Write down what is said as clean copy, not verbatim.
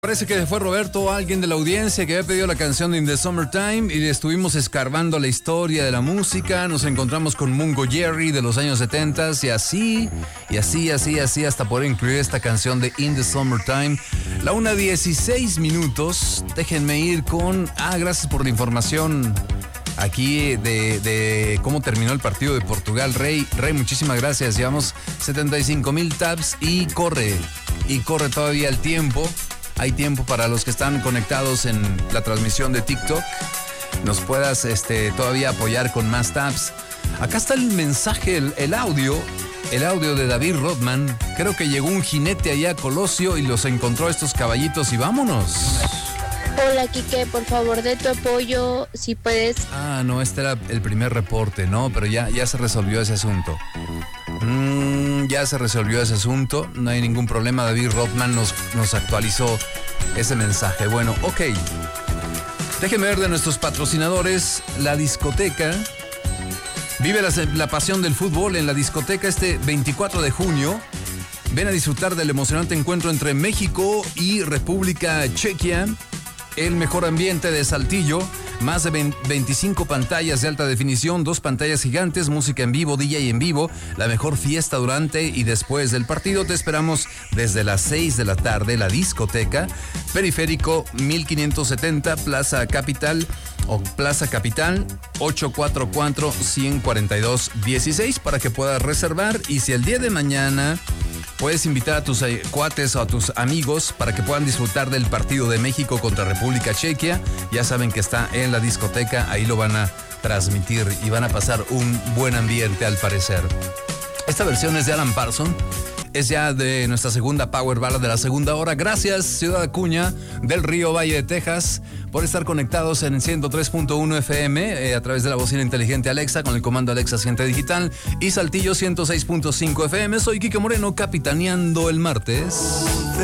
Parece que fue Roberto, alguien de la audiencia que había pedido la canción de In the Summertime, y le estuvimos escarbando la historia de la música. Nos encontramos con Mungo Jerry de los años 70 y así hasta poder incluir esta canción de In the Summertime. La 1:16. Déjenme ir con... gracias por la información aquí de cómo terminó el partido de Portugal. Rey, muchísimas gracias. Llevamos 75,000 tabs y corre todavía el tiempo. Hay tiempo para los que están conectados en la transmisión de TikTok. Nos puedas todavía apoyar con más tabs. Acá está el mensaje, el audio de David Rodman. Creo que llegó un jinete allá a Colosio y los encontró estos caballitos y vámonos. Hola, Quique, por favor, de tu apoyo, si puedes. No, este era el primer reporte, ¿no? Pero ya se resolvió ese asunto. Ya se resolvió ese asunto, no hay ningún problema. David Rodman nos actualizó ese mensaje. Bueno, ok. Déjenme ver de nuestros patrocinadores. La discoteca. Vive la pasión del fútbol en la discoteca este 24 de junio. Ven a disfrutar del emocionante encuentro entre México y República Chequia. El mejor ambiente de Saltillo, más de 25 pantallas de alta definición, 2 pantallas gigantes, música en vivo, DJ en vivo, la mejor fiesta durante y después del partido. Te esperamos desde las 6 de la tarde, la discoteca, Periférico 1570, Plaza Capital 844-142-16 para que puedas reservar. Y si el día de mañana puedes invitar a tus cuates o a tus amigos para que puedan disfrutar del partido de México contra República Chequia, ya saben que está en la discoteca, ahí lo van a transmitir y van a pasar un buen ambiente al parecer. Esta versión es de Alan Parsons, es ya de nuestra segunda Power Ballad de la segunda hora. Gracias, Ciudad Acuña, del Río Valle de Texas, por estar conectados en 103.1 FM a través de la bocina inteligente Alexa con el comando Alexa Asiente Digital, y Saltillo 106.5 FM. Soy Quique Moreno, capitaneando el martes.